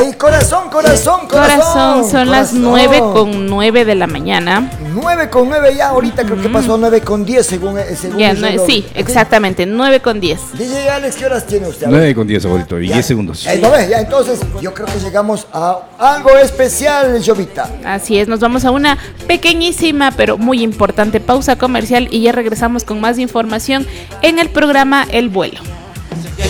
Corazón, son las 9:09 de la mañana. 9:09 ya, ahorita creo que pasó 9:10 según ya, sí, exactamente, 9:10. DJ Alex, ¿qué horas tiene usted? 9:10 ahorita y 10 segundos. Ya, entonces yo creo que llegamos a algo especial, Jovita. Así es, nos vamos a una pequeñísima pero muy importante pausa comercial y ya regresamos con más información en el programa El Vuelo.